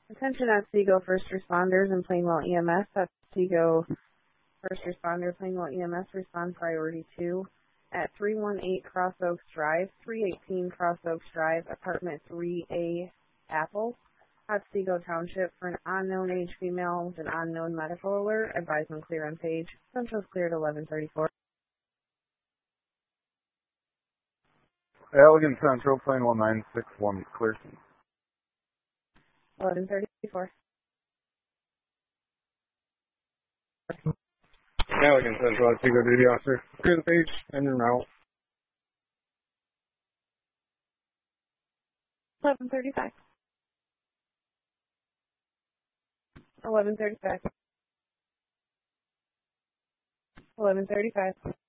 Attention Otsego first responders and Plainwell EMS. Otsego first responder, Plainwell EMS, respond priority 2 at 318 Cross Oaks Drive, 318 Cross Oaks Drive, apartment 3A, Apple, Otsego Township, for an unknown age female with an unknown medical alert. Advise when clear on page. Central's cleared 1134. Allegan Central, Plainwell 961, clear. 1134. Allegan Central, Otsego duty officer. Clear the page and en route. 1135. 1135. 1135.